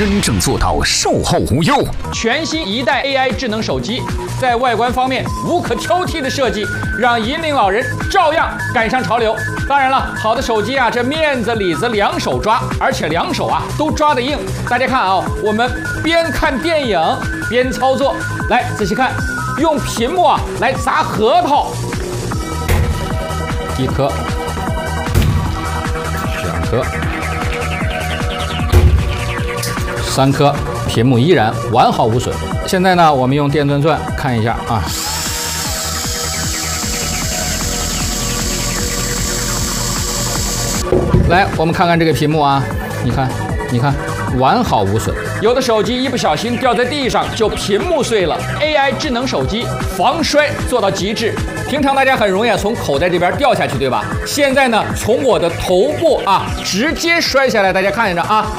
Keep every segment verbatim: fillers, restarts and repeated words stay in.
真正做到售后无忧。 全新一代 A I 智能手机，在外观方面无可挑剔的设计，让银龄老人照样赶上潮流。当然了，好的手机啊，这面子里子两手抓，而且两手啊都抓得硬。大家看啊，我们边看电影边操作，来仔细看，用屏幕啊来砸核桃，一颗。 两颗，三颗，屏幕依然完好无损。现在呢，我们用电钻钻看一下啊。来，我们看看这个屏幕啊，你看，你看，完好无损。有的手机一不小心掉在地上就屏幕碎了 ，A I 智能手机防摔做到极致。 平常大家很容易啊从口袋这边掉下去，对吧？现在呢，从我的头部啊直接摔下来，大家看着啊，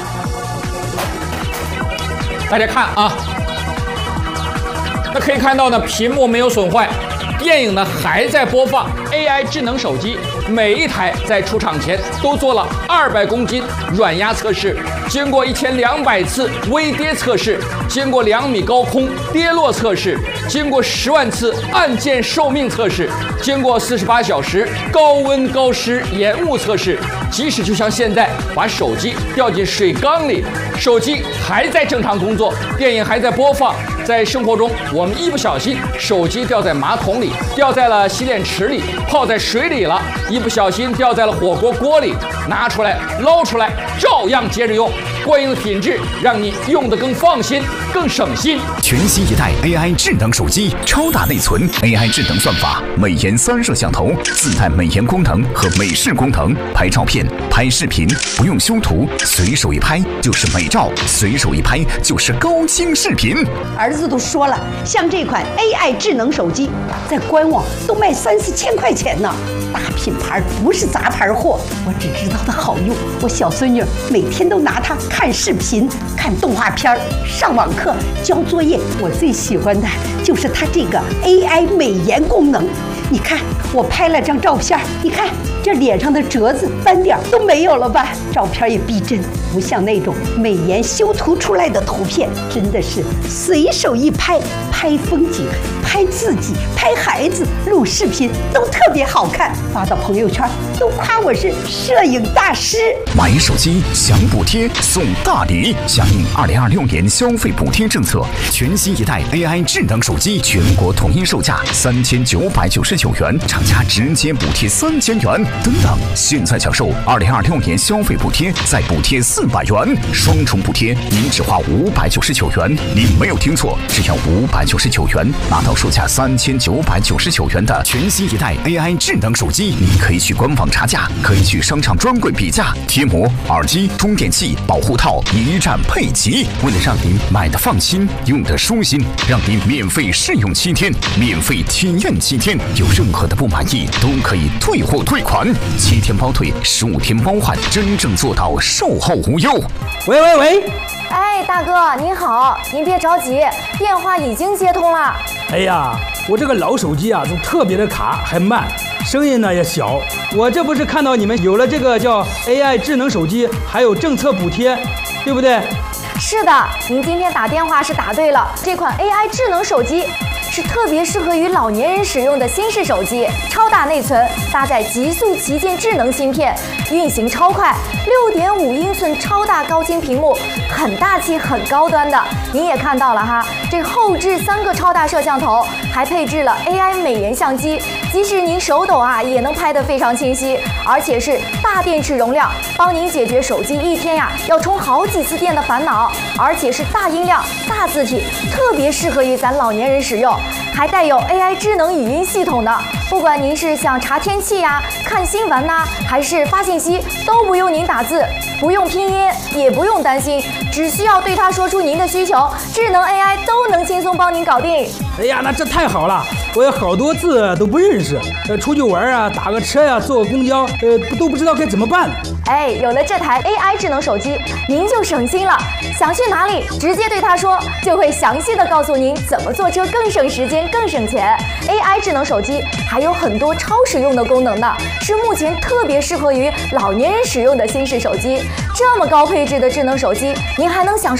大家看啊，那可以看到呢，屏幕没有损坏，电影呢还在播放。A I 智能手机每一台在出厂前都做了二百公斤软压测试，经过一千两百次微跌测试，经过两米高空跌落测试。 经过十万次按键寿命测试，经过四十八小时高温高湿延误测试，即使就像现在把手机掉进水缸里，手机还在正常工作，电影还在播放。在生活中，我们一不小心手机掉在马桶里，掉在了洗脸池里，泡在水里了，一不小心掉在了火锅锅里，拿出来捞出来，照样接着用。 过硬的品质让你用得更放心、更省心。 全新一代 A I 智能手机，超大内存 ，A I 智能算法，美颜三摄像头，自带美颜功能和美视功能，拍照片、拍视频不用修图，随手一拍就是美照，随手一拍就是高清视频。 儿子都说了，像这款 A I 智能手机，在官网都卖三四千块钱呢。 大品牌不是杂牌货，我只知道它好用。我小孙女每天都拿它看视频、看动画片、上网课、交作业。我最喜欢的就是它这个 A I 美颜功能。你看，我拍了张照片，你看这脸上的褶子、斑点都没有了吧？照片也逼真，不像那种美颜修图出来的图片，真的是随手一拍，拍风景、拍自己、拍孩子、录视频都特别好看。 发到朋友圈都夸我是摄影大师。 买手机享补贴送大礼，响应二零二六年消费补贴政策，全新一代 A I 智能手机全国统一售价三千九百九十九元，厂家直接补贴三千元。等等，现在享受二零二六年消费补贴，再补贴四百元，双重补贴，您只花五百九十九元。您没有听错，只要五百九十九元，拿到售价三千九百九十九元的全新一代 A I 智能手机。 您可以去官网查价，可以去商场专柜比价，贴膜、耳机、充电器、保护套一站配齐。为了让您买的放心，用的舒心，让您免费试用七天，免费体验七天，有任何的不满意都可以退货退款，七天包退，十五天包换，真正做到售后无忧。 喂喂喂！ 哎，大哥您好，您别着急，电话已经接通了。 哎呀，我这个老手机啊，就特别的卡，还慢，声音呢也小。我这不是看到你们有了这个叫 A I 智能手机，还有政策补贴，对不对？ 是的，您今天打电话是打对了，这款 A I 智能手机是特别适合于老年人使用的新式手机，超大内存，搭载极速旗舰智能芯片，运行超快，六点五英寸超大高清屏幕，很大气、很高端的。您也看到了哈，这后置三个超大摄像头，还配置了 A I 美颜相机，即使您手抖啊，也能拍得非常清晰，而且是大电池容量，帮您解决手机一天呀要充好几次电的烦恼，而且是大音量、大字体，特别适合于咱老年人使用。还带有 A I 智能语音系统的，不管您是想查天气呀、看新闻呐、啊，还是发信息，都不用您打字，不用拼音，也不用担心，只需要对它说出您的需求，智能 A I 都能轻松帮您搞定。 哎呀，那这太好了！我有好多字都不认识，呃，出去玩啊，打个车呀、啊，坐个公交，呃，都不知道该怎么办。 哎，有了这台 A I 智能手机，您就省心了。想去哪里，直接对它说，就会详细的告诉您怎么坐车更省时间、更省钱。A I 智能手机还有很多超实用的功能呢，是目前特别适合于老年人使用的新式手机。这么高配置的智能手机，您还能享受